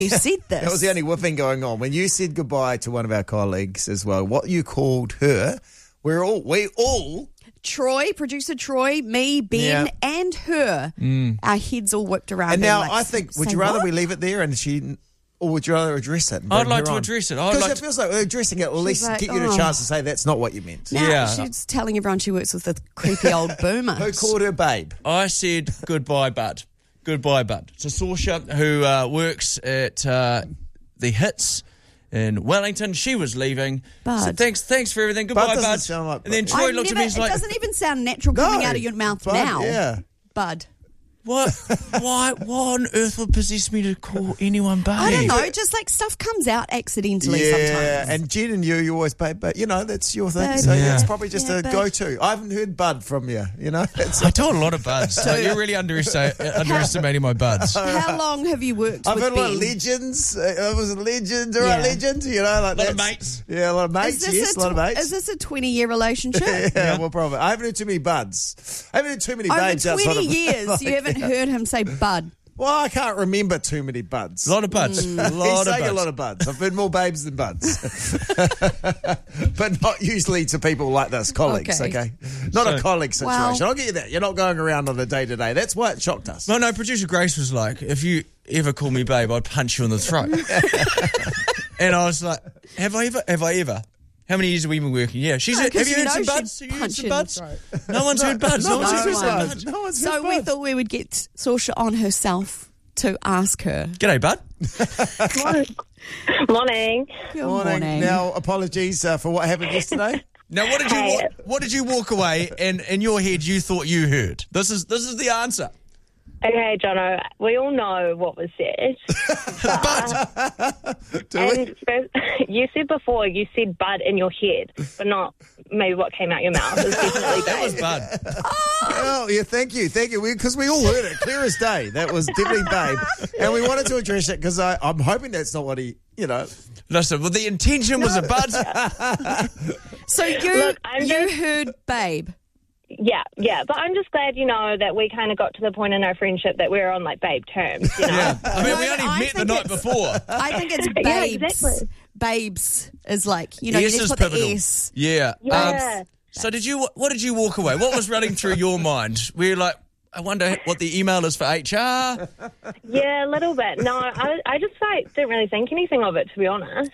You said this. That was the only whipping going on. When you said goodbye to one of our colleagues as well, what you called her, we all... Troy, producer Troy, me, Ben, and her, our heads all whipped around. And now like, I think, would you rather we leave it there or would you rather address it? I'd like to address it. Because it feels like we're addressing it, at least like, get you a chance to say that's not what you meant. Now she's telling everyone she works with a creepy old boomer. Who called her babe? I said goodbye, bud. Goodbye, bud. It's a Saoirse who works at the Hits in Wellington. She was leaving. Bud. So thanks for everything. Goodbye, Bud. bud. Sound like and then Troy looked at me and was like, it doesn't even sound natural coming out of your mouth Bud, now. Yeah. Bud. what on earth would possess me to call anyone babe? I don't know. Just like stuff comes out accidentally Yeah, sometimes. and Jen and you always babe, but that's your thing. Babe. So Yeah. it's probably just a babe. go-to. I haven't heard Bud from you, I told a lot of buds. So you're really underestimating my buds. How long have you worked I've with heard a lot of Ben? legends. Was it legends? All right, Yeah. legends. Like A lot of mates. Yeah, a lot of mates. Yes, a lot of mates. Is this a 20-year relationship? Yeah, well, probably. I haven't heard too many buds. I haven't heard too many Over babes outside 20 of years, you haven't heard him say bud. Well, I can't remember too many buds. A lot of buds. He's saying a lot of buds. I've heard more babes than buds. But not usually to people like this, colleagues, okay? Not a colleague situation. Well- I'll get you that. You're not going around on a day-to-day. That's why it shocked us. No, producer Grace was like, if you ever call me babe, I'd punch you in the throat. And I was like, have I ever? How many years have we been working? Yeah. Have you heard some buds? Have you heard some buds? No one's heard buds. No one's heard buds. No one's So we thought we would get Saoirse on herself to ask her. G'day, bud. Morning. Good morning. Now, apologies for what happened yesterday. Now, what did you walk away and in your head you thought you heard? This is the answer. Okay, Jono, we all know what was said. But First, you said before, you said bud in your head, but not maybe what came out your mouth. It was definitely that was babe. bud. Oh, yeah, thank you. Because we all heard it clear as day. That was definitely babe. And we wanted to address it because I'm hoping that's not what he, Listen, well, the intention was a bud. So Look, you heard babe. Yeah, but I'm just glad, that we kind of got to the point in our friendship that we're on, like, babe terms, Yeah. I mean, we No, only I met the think night it's- before. I think it's Yeah, babes. exactly. Babes is like, you S just is put pivotal. the S. Yeah. Yeah. So what did you walk away? What was running through your mind? Were you like, I wonder what the email is for HR? Yeah, a little bit. No, I just didn't really think anything of it, to be honest.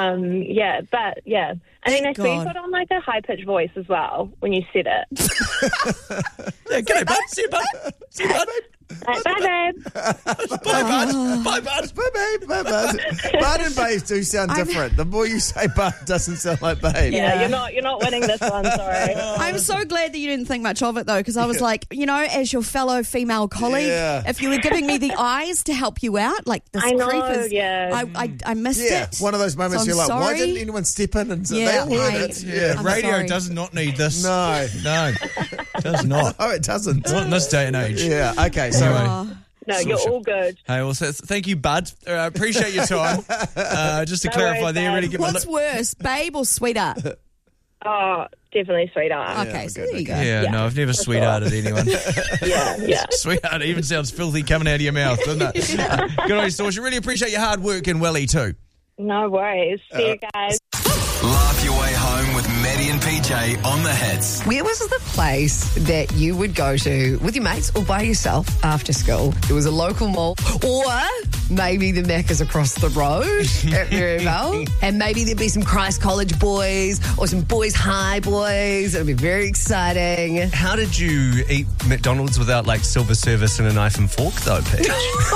But yeah. And then I Thank saw you God. put on like a high-pitched voice as well when you said it. Yeah, g'day, bud. See you, bud. See you, bud. Like, bye, babe. Bye, bud. Bye, bud. Bye, babe. Bye, bud. Bud and babes do sound different. The more you say bud, it doesn't sound like babe. Yeah, you're not winning this one, sorry. I'm so glad that you didn't think much of it, though, because I was like, as your fellow female colleague, if you were giving me the eyes to help you out, like this I know, creep is, yeah. I missed it. One of those moments So you're I'm like, why sorry. didn't anyone step in? And Yeah, they all heard it. Yeah. I'm Radio sorry. does not need this. No. No, does not. Oh, it doesn't. Not in this day and age. Yeah, okay. So Anyway. No, you're all good. Hey, well, thank you, bud. Appreciate your time. Just to No clarify worries, there, bud. really get my What's worse, babe or sweetheart? Oh, definitely sweetheart. Okay, so there you go. Yeah, no, I've never for sweethearted anyone. Yeah. Sweetheart even sounds filthy coming out of your mouth, doesn't it? Good on you, Saoirse. Really appreciate your hard work in Welly too. No worries. See you guys. Laugh your way home with Maddie and PJ on the Hits. Where was the place that you would go to with your mates or by yourself after school? It was a local mall, or maybe the Macca's across the road at Maryvale, and maybe there'd be some Christ College boys or some Boys High boys. It'd be very exciting. How did you eat McDonald's without like silver service and a knife and fork though, Paige?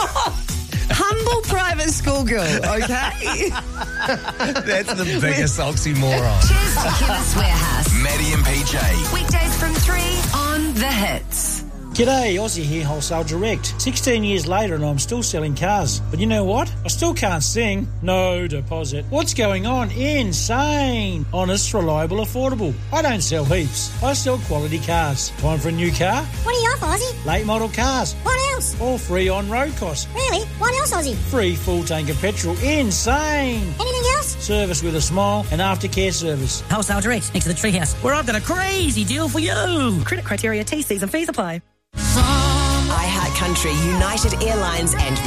Humble private school girl, okay? That's the biggest oxymoron. Cheers to Kenneth's Warehouse. Maddie and PJ. Weekdays from 3 on The Hits. G'day, Aussie here, Wholesale Direct. 16 years later and I'm still selling cars. But you know what? I still can't sing. No deposit. What's going on? Insane. Honest, reliable, affordable. I don't sell heaps. I sell quality cars. Time for a new car? What are you off, Aussie? Late model cars. What else? All free on road costs. Really? What else, Aussie? Free full tank of petrol. Insane. Anything else? Service with a smile and aftercare service. Wholesale Direct, next to the Treehouse, where I've got a crazy deal for you. Credit criteria, TCs and fees apply. iHeart Country, United Airlines and